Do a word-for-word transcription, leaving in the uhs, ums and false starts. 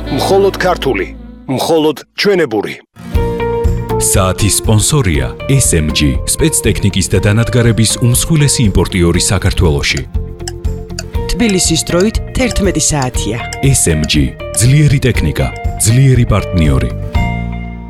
მხოლოდ ქართული, მხოლოდ ჩვენებური. საათის სპონსორია ეს ემ ჯი, სპეცტექნიკის და დანადგარების უმსხვილესი იმპორტიორი საქართველოში. თბილისის დროით თერთმეტი საათია. ეს ემ ჯი, ძლიერი ტექნიკა, ძლიერი პარტნიორი.